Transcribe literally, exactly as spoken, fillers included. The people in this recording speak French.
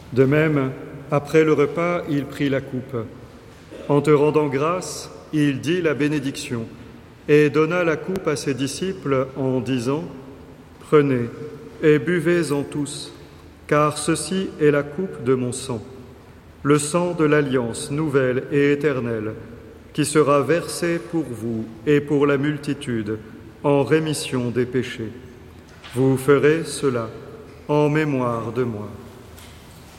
De même, après le repas, il prit la coupe. En te rendant grâce, il dit la bénédiction et donna la coupe à ses disciples en disant : « Prenez et buvez-en tous, car ceci est la coupe de mon sang, le sang de l'alliance nouvelle et éternelle, qui sera versé pour vous et pour la multitude en rémission des péchés. Vous ferez cela en mémoire de moi. »